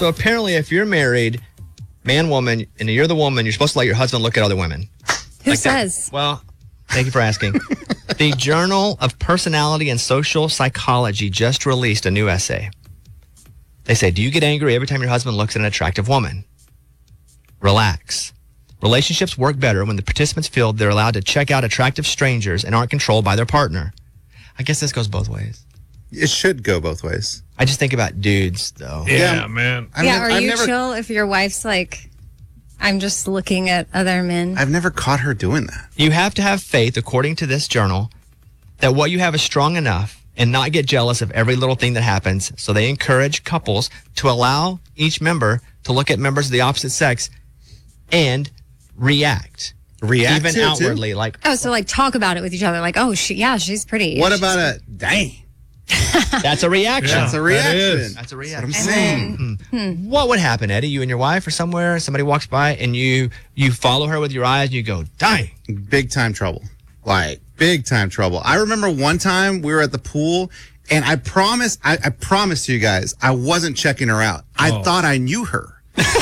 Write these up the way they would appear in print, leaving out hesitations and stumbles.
So apparently, if you're married, man, woman, and you're the woman, you're supposed to let your husband look at other women. Who says? Well, thank you for asking. The Journal of Personality and Social Psychology just released a new essay. They say, do you get angry every time your husband looks at an attractive woman? Relax. Relationships work better when the participants feel they're allowed to check out attractive strangers and aren't controlled by their partner. I guess this goes both ways. It should go both ways. I just think about dudes, though. Yeah, man. Are you chill if your wife's like, I'm just looking at other men? I've never caught her doing that. You have to have faith, according to this journal, that what you have is strong enough and not get jealous of every little thing that happens. So they encourage couples to allow each member to look at members of the opposite sex and react. React even to it, outwardly, too? like, Oh, so like talk about it with each other. Like, oh, she's pretty. What about a dang? that's a reaction. That's a reaction. is. That's a That's reaction. what I'm saying. What would happen, Eddie? You and your wife or somewhere, somebody walks by and you follow her with your eyes and you go, dang. Big time trouble. Like, big time trouble. I remember one time we were at the pool and I promised you guys I wasn't checking her out. I thought I knew her.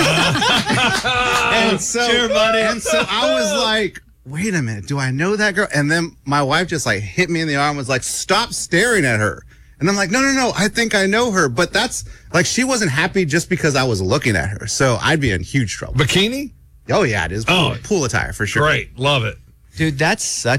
and so I was like, wait a minute, do I know that girl? And then my wife just like hit me in the arm, was like, stop staring at her. And I'm like, no, I think I know her. But that's like, she wasn't happy just because I was looking at her. So I'd be in huge trouble. Bikini? Oh, yeah, it is. Pool attire for sure. Great. Love it. Dude, that's such